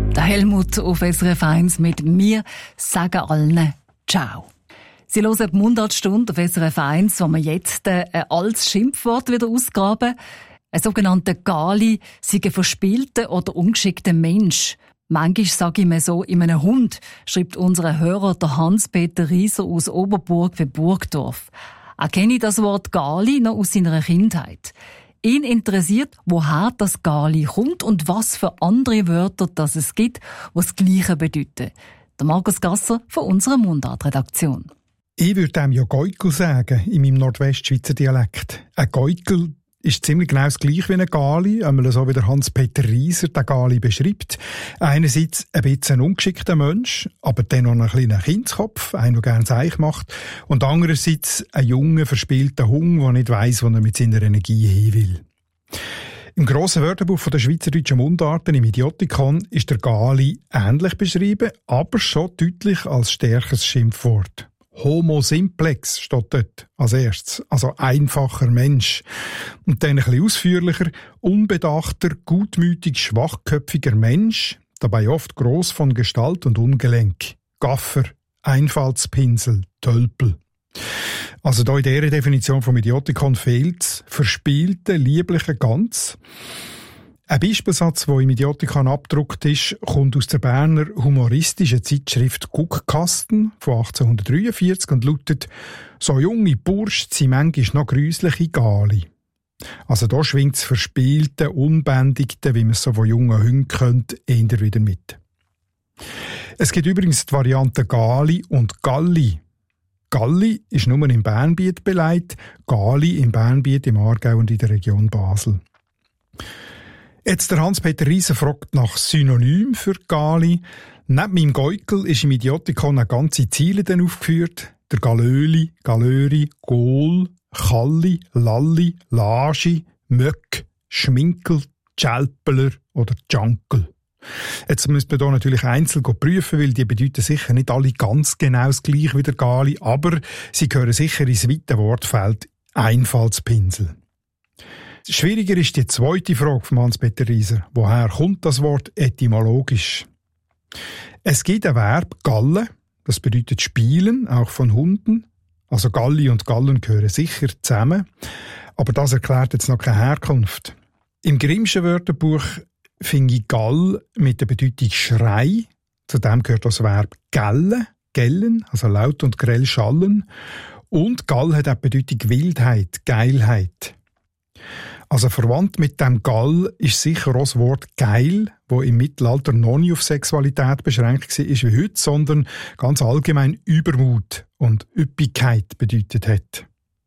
Der Helmut auf SRF 1 mit «Wir sagen allen Ciao». Sie hören die Mundartstunde auf SRF 1, wo wir jetzt ein altes Schimpfwort wieder ausgraben. Ein sogenannter Gali sei ein verspielter oder ungeschickter Mensch. Manchmal sage ich mir so in einem Hund, schreibt unser Hörer der Hans-Peter Rieser aus Oberburg bei Burgdorf. Er kenne das Wort Gali noch aus seiner Kindheit. Ihn interessiert, woher das Gali kommt und was für andere Wörter das es gibt, die das Gleiche bedeuten. Der Markus Gasser von unserer Mundart-Redaktion. Ich würde dem ja Geukel sagen, in meinem Nordwestschweizer Dialekt. Ein Geukel ist ziemlich genau das Gleiche wie ein Gali, einmal so wie der Hans-Peter Rieser den Gali beschreibt. Einerseits ein bisschen ein ungeschickter Mensch, aber dann noch ein kleiner Kindskopf, einer, der gerne Seich macht. Und andererseits ein junger, verspielter Hund, der nicht weiss, wo er mit seiner Energie hin will. Im grossen Wörterbuch der schweizerdeutschen Mundarten, im Idiotikon, ist der Gali ähnlich beschrieben, aber schon deutlich als stärkeres Schimpfwort. Homo simplex steht dort als erstes, also einfacher Mensch. Und dann ein bisschen ausführlicher, unbedachter, gutmütig, schwachköpfiger Mensch, dabei oft gross von Gestalt und Ungelenk. Gaffer, Einfallspinsel, Tölpel. Also da in dieser Definition vom Idiotikon fehlt's verspielte, liebliche Ganz. Ein Beispielsatz, der im Idiotikon abgedruckt ist, kommt aus der Berner humoristischen Zeitschrift Guckkasten von 1843 und lautet: «So junge Bursch sind manchmal noch grüsliche Gali.» Also da schwingt das Verspielte, Unbändigte, wie man es so von jungen Hunden kennt, eher wieder mit. Es gibt übrigens die Varianten Gali und Galli. Galli ist nur im Bernbiet beleidigt, Gali im Bernbiet, im Aargau und in der Region Basel. Jetzt der Hans-Peter Rieser fragt nach Synonym für Gali. Neben meinem Geukel ist im Idiotikon eine ganze Ziele dann aufgeführt. Der Galöli, Galöri, Gol, Challi, Lalli, Laschi, Möck, Schminkel, Tschälpeler oder Tschankel. Jetzt müsste man hier natürlich einzeln prüfen, weil die bedeuten sicher nicht alle ganz genau das Gleiche wie der Gali, aber sie gehören sicher ins weite Wortfeld Einfallspinsel. Schwieriger ist die zweite Frage von Hans-Peter Rieser. Woher kommt das Wort etymologisch? Es gibt ein Verb Galle, das bedeutet spielen, auch von Hunden. Also Galli und Gallen gehören sicher zusammen. Aber das erklärt jetzt noch keine Herkunft. Im Grimmschen Wörterbuch finde ich Gall mit der Bedeutung Schrei. Zudem gehört das Verb gelle, gellen, also laut und grell schallen. Und Gall hat auch die Bedeutung Wildheit, Geilheit. Also verwandt mit dem Gall ist sicher auch das Wort geil, wo im Mittelalter noch nicht auf Sexualität beschränkt war wie heute, sondern ganz allgemein Übermut und Üppigkeit bedeutet hat.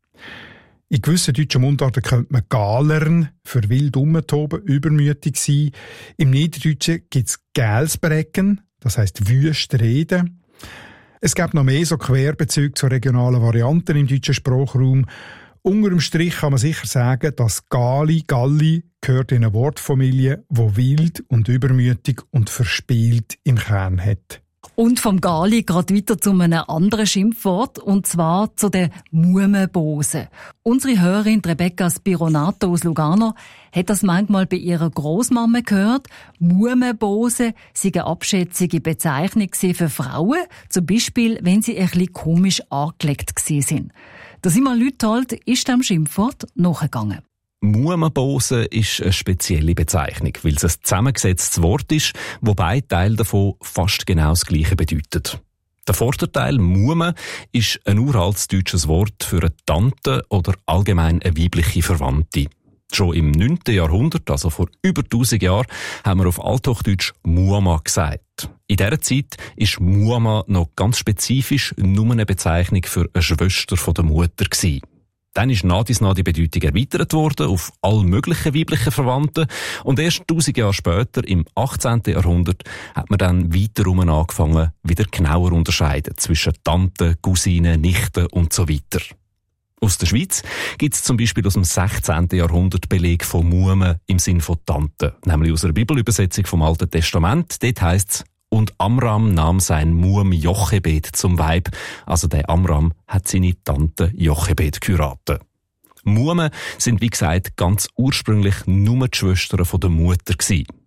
In gewissen deutschen Mundarten könnte man galern, für wild umtoben, übermütig sein. Im Niederdeutschen gibt es Gälsbrecken, das heisst wüst reden. Es gibt noch mehr so Querbezüge zu regionalen Varianten im deutschen Sprachraum. Unter dem Strich kann man sicher sagen, dass Gali, Galli gehört in eine Wortfamilie, die wild und übermütig und verspielt im Kern hat. Und vom Gali gerade weiter zu einem anderen Schimpfwort, und zwar zu den Mumenbosen. Unsere Hörerin Rebecca Spironato aus Lugano hat das manchmal bei ihrer Großmama gehört. Mumenbose sei eine abschätzige Bezeichnung für Frauen, zum Beispiel, wenn sie ein bisschen komisch angelegt sind. Der Simon Lüthold ist dem Schimpfwort nachgegangen. Mumenbose ist eine spezielle Bezeichnung, weil es ein zusammengesetztes Wort ist, wo beide Teile davon fast genau das Gleiche bedeuten. Der Vorderteil Mume ist ein uraltes deutsches Wort für eine Tante oder allgemein eine weibliche Verwandte. Schon im 9. Jahrhundert, also vor über 1000 Jahren, haben wir auf Althochdeutsch Muama gesagt. In dieser Zeit ist Muama noch ganz spezifisch nur eine Bezeichnung für eine Schwester von der Mutter gewesen. Dann ist nach die Bedeutung erweitert worden auf all möglichen weiblichen Verwandten und erst 1000 Jahre später, im 18. Jahrhundert, hat man dann weiterum angefangen, wieder genauer unterscheiden zwischen Tanten, Cousinen, Nichten und so weiter. Aus der Schweiz gibt es zum Beispiel aus dem 16. Jahrhundert Beleg von Mume im Sinn von Tante, nämlich aus einer Bibelübersetzung vom Alten Testament. Dort heisst es: «Und Amram nahm sein Muam Jochebed zum Weib.» Also der Amram hat seine Tante Jochebed geheiratet. Mume sind, wie gesagt, ganz ursprünglich nur die Schwestern von der Mutter gewesen.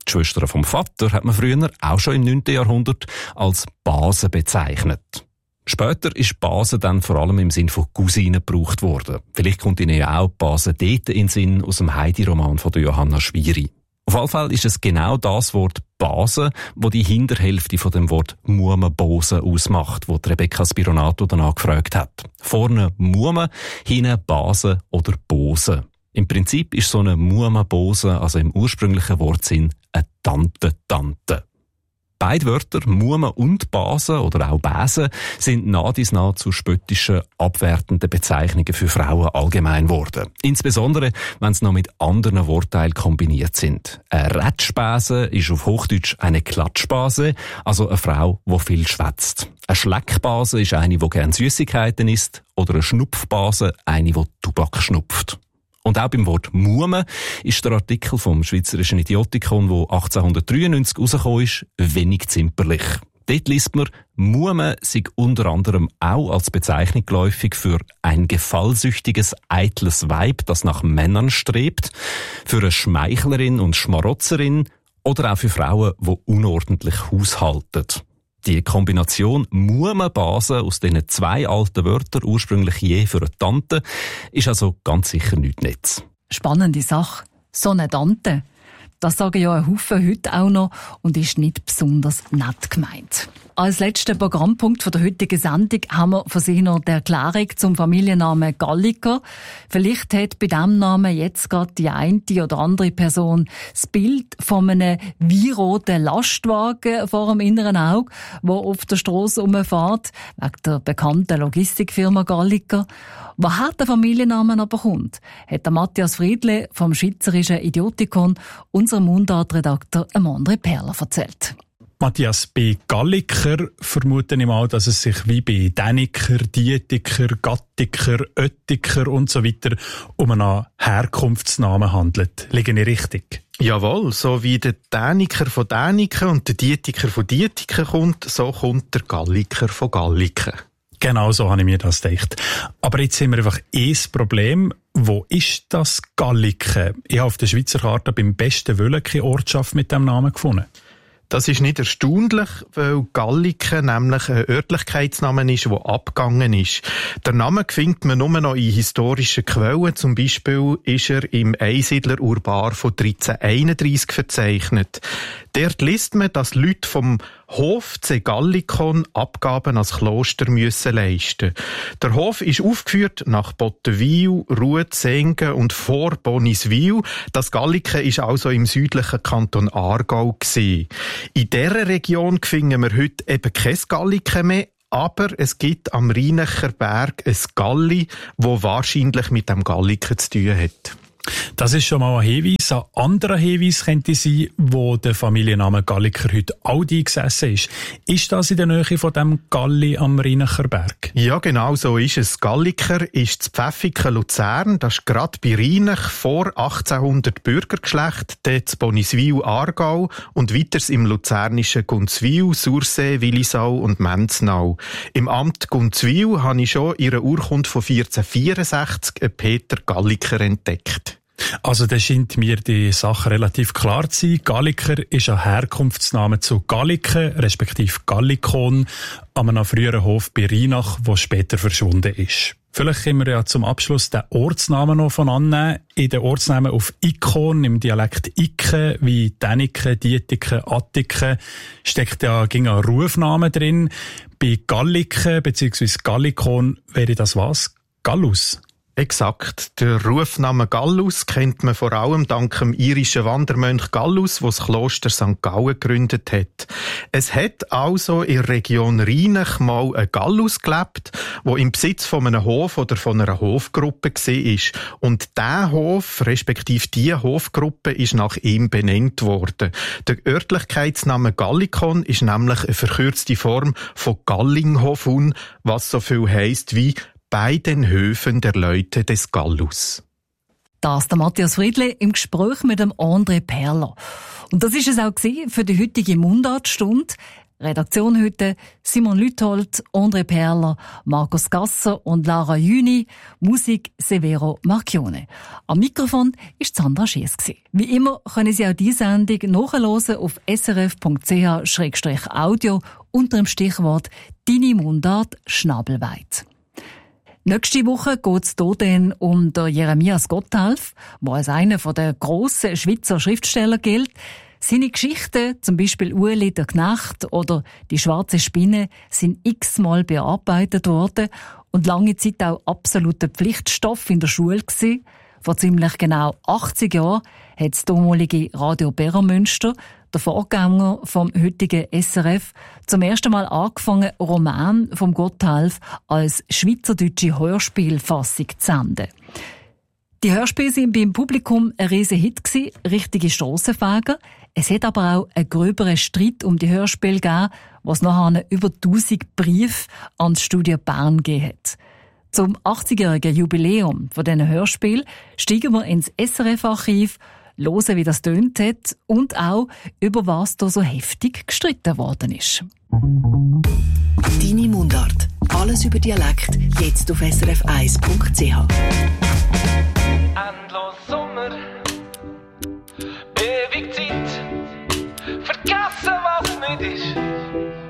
Die Schwestern vom Vater hat man früher, auch schon im 9. Jahrhundert, als Basen bezeichnet. Später ist Base dann vor allem im Sinn von Cousinen gebraucht worden. Vielleicht kommt Ihnen ja auch Base dort in den Sinn aus dem Heidi-Roman von Johanna Schwyri. Auf jeden Fall ist es genau das Wort Base, wo die Hinterhälfte von dem Wort Mume-Bose ausmacht, wo Rebecca Spironato danach gefragt hat. Vorne Mume, hinten Base oder Bose. Im Prinzip ist so eine Mume-Bose, also im ursprünglichen Wortsinn, eine Tante. Beide Wörter, Mume und Base oder auch Bäse, sind nah zu spöttischen, abwertenden Bezeichnungen für Frauen allgemein geworden. Insbesondere, wenn sie noch mit anderen Wortteilen kombiniert sind. Eine Rätschbäse ist auf Hochdeutsch eine Klatschbase, also eine Frau, die viel schwätzt. Eine Schleckbase ist eine, die gerne Süßigkeiten isst, oder eine Schnupfbase, eine, die Tubak schnupft. Und auch beim Wort Mume ist der Artikel vom Schweizerischen Idiotikon, der 1893 rausgekommen ist, wenig zimperlich. Dort liest man, Mume sei unter anderem auch als Bezeichnung geläufig für ein gefallsüchtiges, eitles Weib, das nach Männern strebt, für eine Schmeichlerin und Schmarotzerin oder auch für Frauen, die unordentlich haushalten. Die Kombination Mume-Base aus diesen zwei alten Wörtern, ursprünglich je für eine Tante, ist also ganz sicher nichts Nettes. Spannende Sache. So eine Tante. Das sagen ja ein Haufen heute auch noch und ist nicht besonders nett gemeint. Als letzten Programmpunkt von der heutigen Sendung haben wir für Sie noch die Erklärung zum Familiennamen Galliker. Vielleicht hat bei diesem Namen jetzt gerade die eine oder andere Person das Bild von einem weinroten Lastwagen vor dem inneren Auge, der auf der Strasse rumfährt, wegen der bekannten Logistikfirma Galliker. Woher der Familiennamen aber kommt, hat der Matthias Friedle vom Schweizerischen Idiotikon unserem Mundartredakteur André Perler erzählt. Matthias, bei Galliker vermute ich mal, dass es sich wie bei Däniker, Dietiker, Gattiker, Oettiker und so weiter um einen Herkunftsnamen handelt. Liege ich richtig? Jawohl, so wie der Däniker von Däniken und der Dietiker von Dietiken kommt, so kommt der Galliker von Galliken. Genau so habe ich mir das gedacht. Aber jetzt haben wir einfach ein Problem. Wo ist das Galliken? Ich habe auf der Schweizer Karte beim besten Willen keine Ortschaft mit diesem Namen gefunden. Das ist nicht erstaunlich, weil Galliken nämlich ein Örtlichkeitsname ist, der abgegangen ist. Der Name findet man nur noch in historischen Quellen. Zum Beispiel ist er im Einsiedler-Urbar von 1331 verzeichnet. Dort liest man, dass Leute vom Hof zu Gallikon Abgaben als Kloster müssen leisten. Der Hof ist aufgeführt nach Bottenwil, Rued, Sengen und vor Boniswil. Das Galliken ist also im südlichen Kanton Aargau gewesen. In dieser Region finden wir heute eben kein Galliken mehr, aber es gibt am Rheinacher Berg ein Galli, das wahrscheinlich mit dem Galliken zu tun hat. Das ist schon mal ein Hinweis. Ein anderer Hinweis könnte sein, wo der Familienname Galliker heute auch eingesessen ist. Ist das in der Nähe von dem Galli am Rheinacher Berg? Ja, genau so ist es. Galliker ist das Pfäffiken Luzern. Das ist gerade bei Rheinach vor 1800 Bürgergeschlecht, dort zu Boniswil, Aargau und weiters im luzernischen Gunzwil, Sursee, Willisau und Menznau. Im Amt Gunzwil habe ich schon in einer Urkunde von 1464 einen Peter Galliker entdeckt. Also da scheint mir die Sache relativ klar zu sein. Galliker ist ein Herkunftsname zu Galliken, respektive Gallikon, an einem früheren Hof bei Rheinach, der später verschwunden ist. Vielleicht können wir ja zum Abschluss den Ortsnamen noch von annehmen. In den Ortsnamen auf Ikon, im Dialekt Ike, wie Däniken, Dietiken, Attiken, steckt ja ein Rufname drin. Bei Galliken bzw. Gallikon wäre das was? Gallus. Exakt. Der Rufname Gallus kennt man vor allem dank dem irischen Wandermönch Gallus, der das Kloster St. Gallen gegründet hat. Es hat also in der Region Rheinach mal ein Gallus gelebt, der im Besitz von einem Hof oder von einer Hofgruppe war. Und dieser Hof, respektive diese Hofgruppe, ist nach ihm benannt worden. Der Örtlichkeitsname Gallikon ist nämlich eine verkürzte Form von Gallinghofun, was so viel heisst wie bei den Höfen der Leute des Gallus. Das der Matthias Friedle im Gespräch mit dem André Perler. Und das ist es auch für die heutige Mundartstunde. Redaktion heute Simon Lüthold, André Perler, Markus Gasser und Lara Jüni. Musik Severo Marchione. Am Mikrofon war Sandra Schiess. Wie immer können Sie auch diese Sendung nachhören auf srf.ch/audio unter dem Stichwort «Deine Mundart Schnabelweit». Nächste Woche geht es hier dann um den Jeremias Gotthelf, der als einer der grossen Schweizer Schriftsteller gilt. Seine Geschichten, zum Beispiel Ueli der Knecht oder Die schwarze Spinne, sind x-mal bearbeitet worden und lange Zeit auch absoluter Pflichtstoff in der Schule gewesen. Vor ziemlich genau 80 Jahren hat das damalige Radio Berramünster, der Vorgänger vom heutigen SRF, zum ersten Mal angefangen, Roman vom Gotthelf als schweizerdeutsche Hörspielfassung zu senden. Die Hörspiele waren beim Publikum ein riesen Hit gewesen, richtige Strassenfeger. Es hat aber auch einen gröberen Streit um die Hörspiele gegeben, was nachher über 1000 Briefe an das Studio Bern gegeben hat. Zum 80-jährigen Jubiläum von diesen Hörspielen steigen wir ins SRF-Archiv, hören, wie das tönt hat und auch, über was da so heftig gestritten worden ist. Deine Mundart. Alles über Dialekt, jetzt auf srf1.ch.